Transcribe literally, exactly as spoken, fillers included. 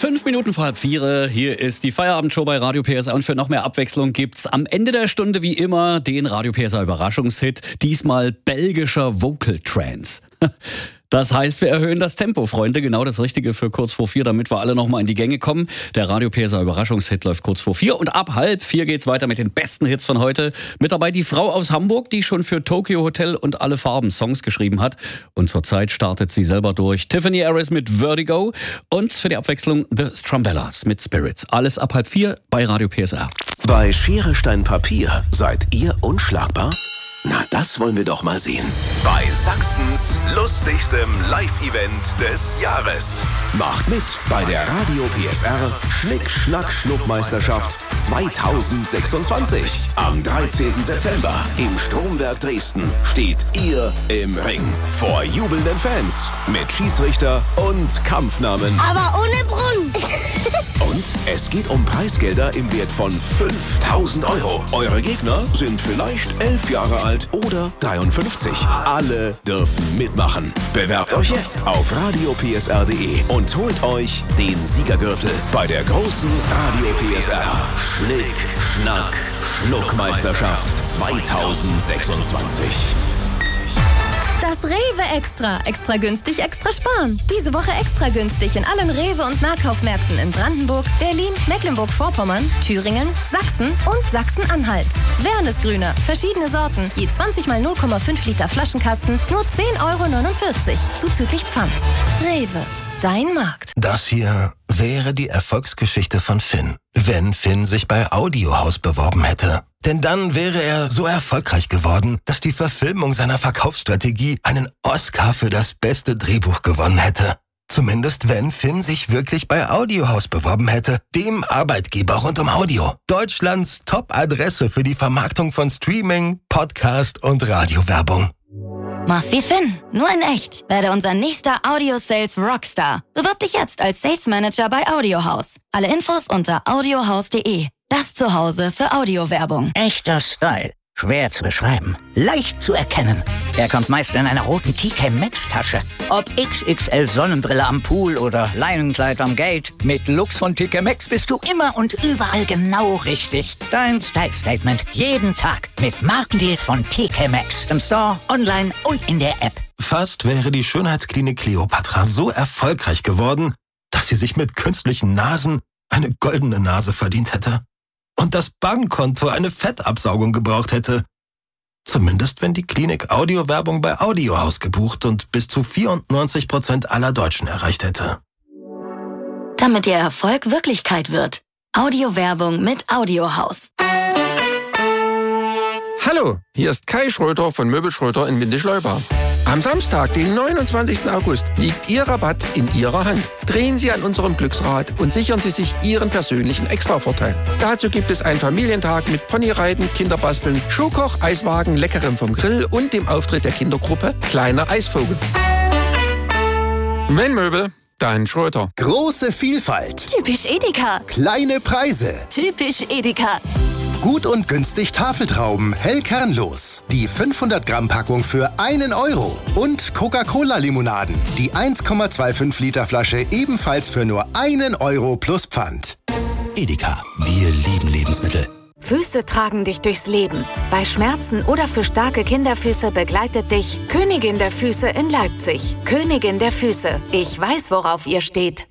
Fünf Minuten vor halb vier, hier ist die Feierabendshow bei Radio P S R und für noch mehr Abwechslung gibt's am Ende der Stunde wie immer den Radio P S R Überraschungshit, diesmal belgischer Vocal Trance. Das heißt, wir erhöhen das Tempo, Freunde. Genau das Richtige für kurz vor vier, damit wir alle nochmal in die Gänge kommen. Der Radio P S R Überraschungshit läuft kurz vor vier und ab halb vier geht's weiter mit den besten Hits von heute. Mit dabei die Frau aus Hamburg, die schon für Tokyo Hotel und Alle Farben Songs geschrieben hat. Und zurzeit startet sie selber durch. Tiffany Harris mit Vertigo und für die Abwechslung The Strumbellas mit Spirits. Alles ab halb vier bei Radio P S R. Bei Schere, Stein, Papier seid ihr unschlagbar? Na, das wollen wir doch mal sehen. Bei Sachsens lustigstem Live-Event des Jahres. Macht mit bei der Radio P S R Schnick-Schnack-Schnuck-Meisterschaft zweitausendsechsundzwanzig. Am dreizehnten September im Stromwerk Dresden steht ihr im Ring. Vor jubelnden Fans mit Schiedsrichter und Kampfnamen. Aber ohne Brunnen. Und es geht um Preisgelder im Wert von fünftausend Euro. Eure Gegner sind vielleicht elf Jahre alt oder dreiundfünfzig. Alle dürfen mitmachen. Bewerbt euch jetzt auf radio p s r punkt d e und holt euch den Siegergürtel bei der großen Radio P S R Schnick, Schnack, Schnuck-Meisterschaft zweitausendsechsundzwanzig. Das Rewe Extra. Extra günstig, extra sparen. Diese Woche extra günstig in allen Rewe- und Nahkaufmärkten in Brandenburg, Berlin, Mecklenburg-Vorpommern, Thüringen, Sachsen und Sachsen-Anhalt. Wernesgrüner, verschiedene Sorten, je zwanzig mal null Komma fünf Liter Flaschenkasten, nur zehn Euro neunundvierzig, zuzüglich Pfand. Rewe, dein Markt. Das hier wäre die Erfolgsgeschichte von Finn, wenn Finn sich bei Audiohaus beworben hätte. Denn dann wäre er so erfolgreich geworden, dass die Verfilmung seiner Verkaufsstrategie einen Oscar für das beste Drehbuch gewonnen hätte. Zumindest wenn Finn sich wirklich bei Audiohaus beworben hätte, dem Arbeitgeber rund um Audio. Deutschlands Top-Adresse für die Vermarktung von Streaming, Podcast und Radiowerbung. Mach's wie Finn, nur in echt. Werde unser nächster Audio-Sales Rockstar. Bewirb dich jetzt als Sales Manager bei Audiohaus. Alle Infos unter audiohaus punkt de. Das Zuhause für Audiowerbung. Echter Style. Schwer zu beschreiben. Leicht zu erkennen. Er kommt meist in einer roten T K Maxx Tasche. Ob X X L Sonnenbrille am Pool oder Leinenkleid am Gate. Mit Lux von T K Maxx bist du immer und überall genau richtig. Dein Style-Statement jeden Tag mit Markendeals von T K Maxx. Im Store, online und in der App. Fast wäre die Schönheitsklinik Kleopatra so erfolgreich geworden, dass sie sich mit künstlichen Nasen eine goldene Nase verdient hätte. Und das Bankkonto eine Fettabsaugung gebraucht hätte. Zumindest wenn die Klinik Audiowerbung bei Audiohaus gebucht und bis zu vierundneunzig Prozent aller Deutschen erreicht hätte. Damit Ihr Erfolg Wirklichkeit wird. Audiowerbung mit Audiohaus. Hallo, hier ist Kai Schröter von Möbel Schröter in Windischleuba. Am Samstag, den neunundzwanzigsten August, liegt Ihr Rabatt in Ihrer Hand. Drehen Sie an unserem Glücksrad und sichern Sie sich Ihren persönlichen Extravorteil. Dazu gibt es einen Familientag mit Ponyreiten, Kinderbasteln, Schuhkoch, Eiswagen, Leckerem vom Grill und dem Auftritt der Kindergruppe Kleiner Eisvogel. Wenn Möbel, dann Schröter. Große Vielfalt. Typisch Edeka. Kleine Preise. Typisch Edeka. Gut und günstig Tafeltrauben, hellkernlos. Die fünfhundert Gramm Packung für einen Euro. Und Coca-Cola-Limonaden. Die eins Komma fünfundzwanzig Liter Flasche ebenfalls für nur einen Euro plus Pfand. Edeka, wir lieben Lebensmittel. Füße tragen dich durchs Leben. Bei Schmerzen oder für starke Kinderfüße begleitet dich Königin der Füße in Leipzig. Königin der Füße. Ich weiß, worauf ihr steht.